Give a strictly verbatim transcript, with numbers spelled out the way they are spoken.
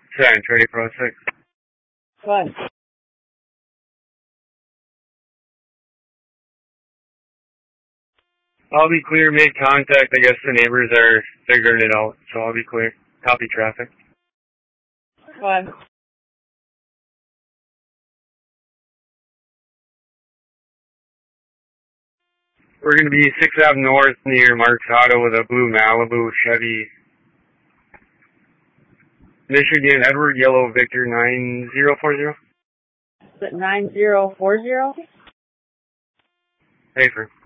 San Trey Pro six. Fine. I'll be clear mid-contact. I guess the neighbors are figuring it out, so I'll be clear. Copy traffic. Fine. We're going to be sixth Avenue North near Mark's Auto with a blue Malibu Chevy. Michigan, Edward, Yellow, Victor, nine zero four zero. Is it nine zero four zero? Paper.